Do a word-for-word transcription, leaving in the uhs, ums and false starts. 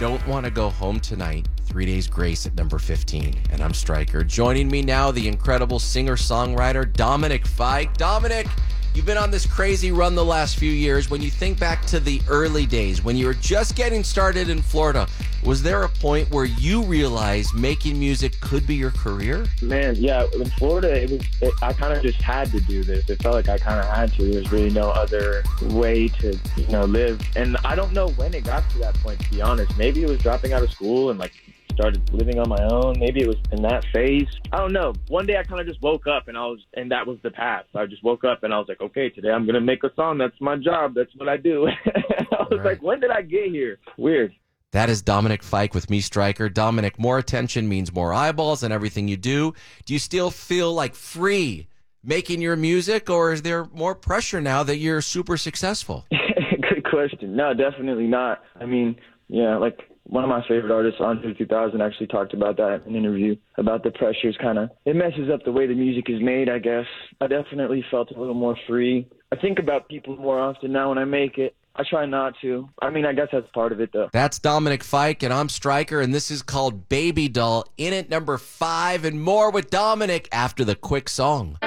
Don't Want to Go Home Tonight, Three Days Grace at number fifteen. And I'm Stryker. Joining me now, the incredible singer-songwriter Dominic Fike. Dominic, you've been on this crazy run the last few years. When you think back to the early days, when you were just getting started in Florida, was there a point where you realized making music could be your career? Man, yeah, in Florida, it was. It, I kind of just had to do this. It felt like I kind of had to. There's really no other way to, you know, live. And I don't know when it got to that point, to be honest. Maybe it was dropping out of school and like started living on my own. Maybe it was in that phase. I don't know. One day I kind of just woke up and I was, and that was the path. I just woke up and I was like, okay, today I'm gonna make a song. That's my job. That's what I do. I was right. like, when did I get here? Weird. That is Dominic Fike with me, Stryker. Dominic, more attention means more eyeballs in everything you do. Do you still feel like free making your music, or is there more pressure now that you're super successful? Good question. No, definitely not. I mean, yeah, like one of my favorite artists, Andre two thousand, actually talked about that in an interview, about the pressures kind of, it messes up the way the music is made, I guess. I definitely felt a little more free. I think about people more often now when I make it. I try not to. I mean, I guess that's part of it, though. That's Dominic Fike, and I'm Stryker, and this is called Baby Doll, in at number five, and more with Dominic after the quick song.